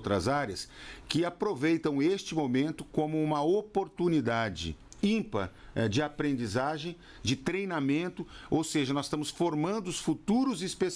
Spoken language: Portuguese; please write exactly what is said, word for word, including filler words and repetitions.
outras áreas que aproveitam este momento como uma oportunidade ímpar de aprendizagem, de treinamento, ou seja, nós estamos formando os futuros especialistas